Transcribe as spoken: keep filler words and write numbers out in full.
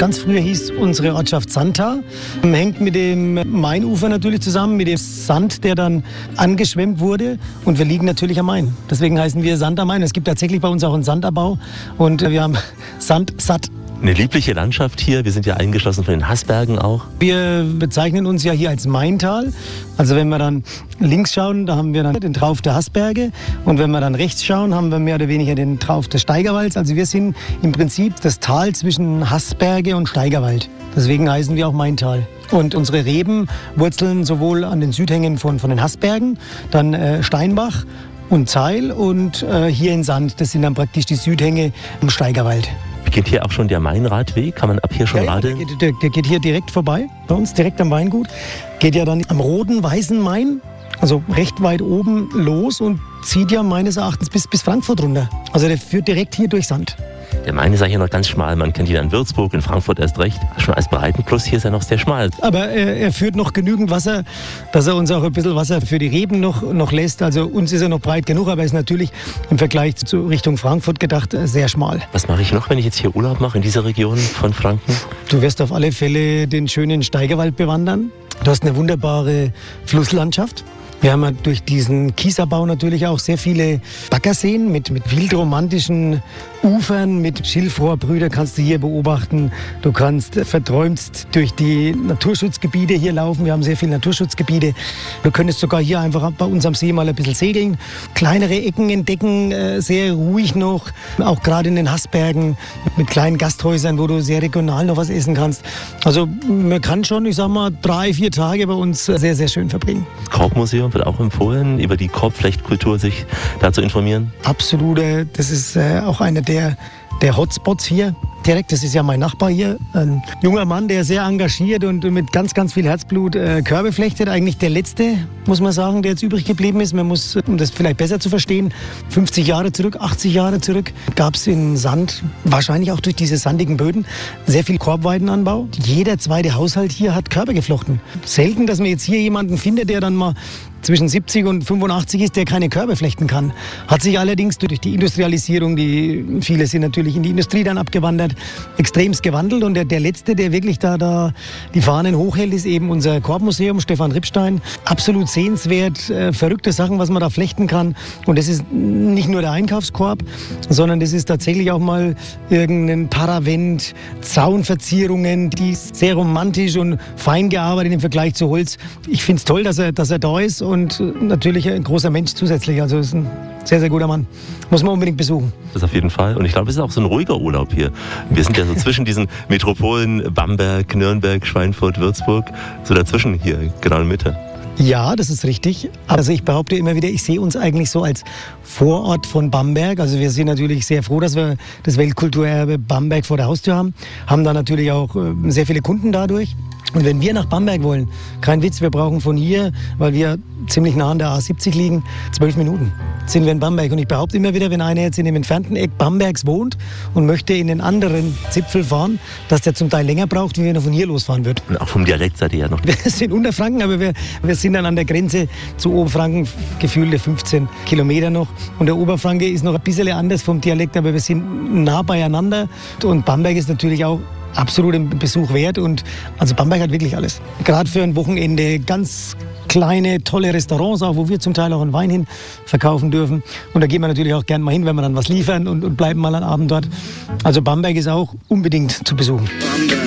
Ganz früher hieß unsere Ortschaft Sandtal. Hängt mit dem Mainufer natürlich zusammen, mit dem Sand, der dann angeschwemmt wurde. Und wir liegen natürlich am Main. Deswegen heißen wir Sand am Main. Es gibt tatsächlich bei uns auch einen Sandabbau. Und wir haben Sand satt. Eine liebliche Landschaft hier. Wir sind ja eingeschlossen von den Haßbergen auch. Wir bezeichnen uns ja hier als Maintal. Also wenn wir dann links schauen, da haben wir dann den Trauf der Haßberge. Und wenn wir dann rechts schauen, haben wir mehr oder weniger den Trauf des Steigerwalds. Also wir sind im Prinzip das Tal zwischen Haßberge und Steigerwald. Deswegen heißen wir auch Maintal. Und unsere Reben wurzeln sowohl an den Südhängen von, von den Haßbergen, dann äh, Steinbach und Zeil und äh, hier in Sand. Das sind dann praktisch die Südhänge im Steigerwald. Beginnt hier auch schon der Mainradweg? Kann man ab hier schon ja, radeln? Ja, der, der, der geht hier direkt vorbei, bei uns direkt am Weingut. Geht ja dann am roten, weißen Main, also recht weit oben los und zieht ja meines Erachtens bis, bis Frankfurt runter. Also der führt direkt hier durch Sand. Der Main ist ja hier noch ganz schmal. Man kennt ihn in Würzburg, in Frankfurt erst recht. Schon als Breitenfluss hier ist er noch sehr schmal. Aber er, er führt noch genügend Wasser, dass er uns auch ein bisschen Wasser für die Reben noch, noch lässt. Also uns ist er noch breit genug, aber er ist natürlich im Vergleich zu Richtung Frankfurt gedacht sehr schmal. Was mache ich noch, wenn ich jetzt hier Urlaub mache in dieser Region von Franken? Du wirst auf alle Fälle den schönen Steigerwald bewandern. Du hast eine wunderbare Flusslandschaft. Wir haben ja durch diesen Kiesabbau natürlich auch sehr viele Baggerseen mit, mit wildromantischen Ufern, mit Schilfrohrbrüder kannst du hier beobachten. Du kannst verträumst durch die Naturschutzgebiete hier laufen. Wir haben sehr viele Naturschutzgebiete. Du könntest sogar hier einfach bei uns am See mal ein bisschen segeln. Kleinere Ecken entdecken, sehr ruhig noch. Auch gerade in den Haßbergen mit kleinen Gasthäusern, wo du sehr regional noch was essen kannst. Also man kann schon, ich sag mal, drei, vier Tage bei uns sehr, sehr schön verbringen. Das Korbmuseum wird auch empfohlen, über die Korbflechtkultur sich da zu informieren? Absolut. Das ist auch einer der, der Hotspots hier direkt. Das ist ja mein Nachbar hier. Ein junger Mann, der sehr engagiert und mit ganz, ganz viel Herzblut äh, Körbe flechtet. Eigentlich der letzte, muss man sagen, der jetzt übrig geblieben ist. Man muss, um das vielleicht besser zu verstehen, fünfzig Jahre zurück, achtzig Jahre zurück, gab es in Sand, wahrscheinlich auch durch diese sandigen Böden, sehr viel Korbweidenanbau. Jeder zweite Haushalt hier hat Körbe geflochten. Selten, dass man jetzt hier jemanden findet, der dann mal zwischen siebzig und fünfundachtzig ist, der keine Körbe flechten kann. Hat sich allerdings durch die Industrialisierung, die viele sind natürlich in die Industrie dann abgewandert, extremst gewandelt. Und der, der Letzte, der wirklich da, da die Fahnen hochhält, ist eben unser Korbmuseum, Stefan Rippstein. Absolut sehenswert, äh, verrückte Sachen, was man da flechten kann. Und das ist nicht nur der Einkaufskorb, sondern das ist tatsächlich auch mal irgendein Paravent, Zaunverzierungen, die ist sehr romantisch und fein gearbeitet im Vergleich zu Holz. Ich finde es toll, dass er, dass er da ist. Und natürlich ein großer Mensch zusätzlich. Also ist ein sehr, sehr guter Mann. Muss man unbedingt besuchen. Das auf jeden Fall. Und ich glaube, es ist auch so ein ruhiger Urlaub hier. Wir sind ja so zwischen diesen Metropolen Bamberg, Nürnberg, Schweinfurt, Würzburg. So dazwischen hier, genau in der Mitte. Ja, das ist richtig. Also ich behaupte immer wieder, ich sehe uns eigentlich so als Vorort von Bamberg. Also wir sind natürlich sehr froh, dass wir das Weltkulturerbe Bamberg vor der Haustür haben. Haben da natürlich auch sehr viele Kunden dadurch. Und wenn wir nach Bamberg wollen, kein Witz, wir brauchen von hier, weil wir ziemlich nah an der A siebzig liegen, zwölf Minuten sind wir in Bamberg. Und ich behaupte immer wieder, wenn einer jetzt in dem entfernten Eck Bambergs wohnt und möchte in den anderen Zipfel fahren, dass der zum Teil länger braucht, wie wenn er von hier losfahren wird. Und auch vom Dialekt seid ihr ja noch. Wir sind Unterfranken, aber wir, wir sind dann an der Grenze zu Oberfranken, gefühlte fünfzehn Kilometer noch. Und der Oberfranke ist noch ein bisschen anders vom Dialekt, aber wir sind nah beieinander. Und Bamberg ist natürlich auch absolut einen Besuch wert. Und also Bamberg hat wirklich alles. Gerade für ein Wochenende ganz kleine, tolle Restaurants, auch wo wir zum Teil auch einen Wein hin verkaufen dürfen. Und da gehen wir natürlich auch gerne mal hin, wenn wir dann was liefern und, und bleiben mal einen Abend dort. Also Bamberg ist auch unbedingt zu besuchen.